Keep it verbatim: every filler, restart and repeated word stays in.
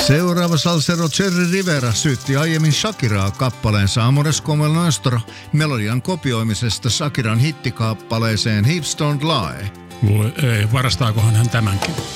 Seuraava salsero Cherry Rivera syytti aiemmin Shakiraa kappaleensa Amores como el nuestro melodian kopioimisesta Shakiran hittikappaleeseen Hips Don't Lie. Voi ei, varastaakohan hän tämänkin?